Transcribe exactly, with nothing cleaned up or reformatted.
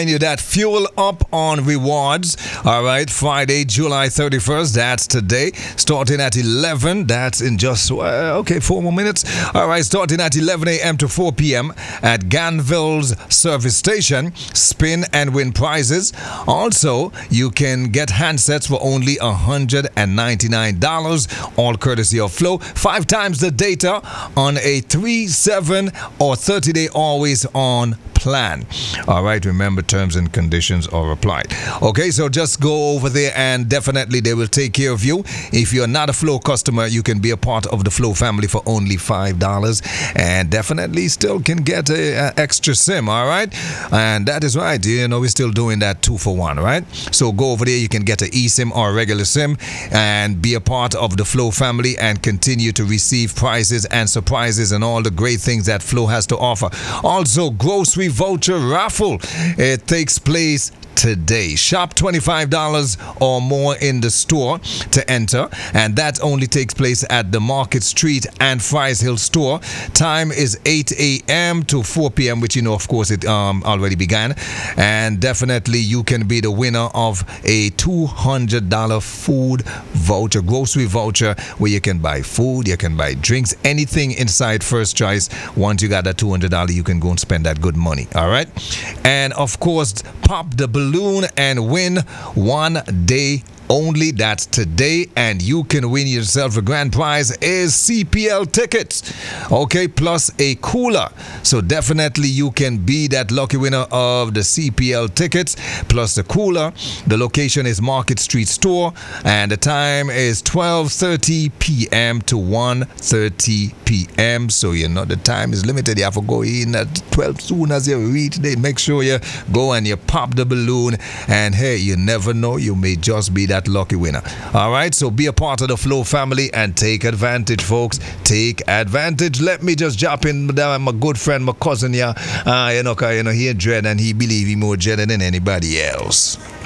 You that fuel up on rewards. All right, Friday, July thirty-first. That's today. Starting at eleven. That's in just uh, okay, four more minutes. All right, starting at eleven a.m. to four p.m. at Ganville's service station. Spin and win prizes. Also, you can get handsets for only one hundred ninety-nine dollars, all courtesy of Flow. Five times the data on a three, seven, or thirty-day always on plan. All right, remember terms and conditions are applied. Okay, so just go over there and definitely they will take care of you. If you're not a Flow customer, you can be a part of the Flow family for only five dollars and definitely still can get a, a extra SIM. All right, and that is right. You know, we're still doing that two for one, right? So go over there, you can get an eSIM or a regular SIM and be a part of the Flow family and continue to receive prizes and surprises and all the great things that Flow has to offer. Also, grocery voucher raffle. It takes place today. Shop twenty-five dollars or more in the store to enter, and that only takes place at the Market Street and Fries Hill store. Time is eight a.m. to four p.m., which you know, of course, it um, already began. And definitely you can be the winner of a two hundred dollars food voucher, grocery voucher, where you can buy food, you can buy drinks, anything inside First Choice. Once you got that two hundred dollars, you can go and spend that good money. All right? And of course, pop the balloon and win one day only. That's today, and you can win yourself a grand prize is C P L tickets, okay, plus a cooler. So definitely you can be that lucky winner of the C P L tickets plus the cooler. The location is Market Street store, and the time is twelve thirty p.m. to one thirty p.m. So you know the time is limited. You have to go in at twelve soon as you reach there. Make sure you go and you pop the balloon, and hey, you never know, you may just be that lucky winner. All right, so be a part of the Flow family and take advantage, folks. Take advantage. Let me just jump in with my good friend, my cousin, yeah. Uh, you know, 'cause, you know, he dread and he believe he more dreaded than anybody else.